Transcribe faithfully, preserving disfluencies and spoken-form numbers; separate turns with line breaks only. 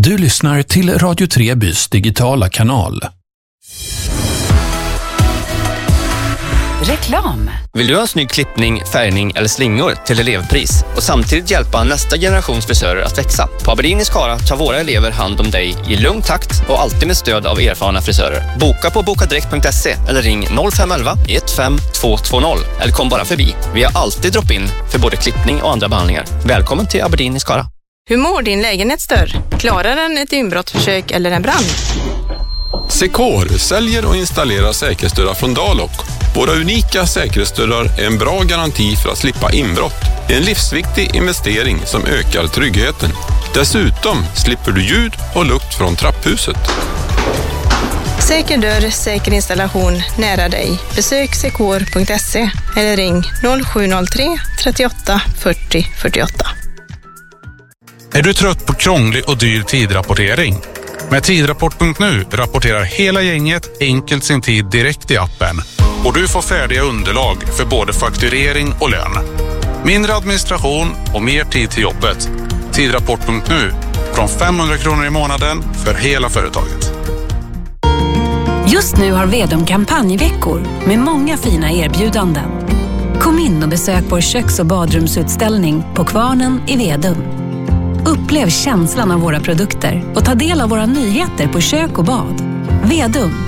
Du lyssnar till Radio Trebys digitala kanal.
Reklam.
Vill du ha en snygg klippning, färgning eller slingor till elevpris och samtidigt hjälpa nästa generations frisörer att växa? På Aberdeen i Skara tar våra elever hand om dig i lugn takt och alltid med stöd av erfarna frisörer. Boka på bokadirekt punkt se eller ring noll fem ett ett ett fem två två noll eller kom bara förbi. Vi har alltid drop-in för både klippning och andra behandlingar. Välkommen till Aberdeen i Skara.
Hur mår din lägenhetsdörr? Klarar den ett inbrottsförsök eller en brand?
Secor säljer och installerar säkerhetsdörrar från Dalok. Våra unika säkerhetsdörrar är en bra garanti för att slippa inbrott. En livsviktig investering som ökar tryggheten. Dessutom slipper du ljud och lukt från trapphuset.
Säker dörr, säker installation nära dig. Besök secor punkt se eller ring noll sju noll tre trettioåtta fyrtio fyrtioåtta.
Är du trött på krånglig och dyr tidrapportering? Med tidrapport punkt nu rapporterar hela gänget enkelt sin tid direkt i appen. Och du får färdiga underlag för både fakturering och lön. Mindre administration och mer tid till jobbet. Tidrapport punkt nu. Från femhundra kronor i månaden för hela företaget.
Just nu har Vedum kampanjveckor med många fina erbjudanden. Kom in och besök vår köks- och badrumsutställning på Kvarnen i Vedum. Upplev känslan av våra produkter och ta del av våra nyheter på kök och bad. Vedum,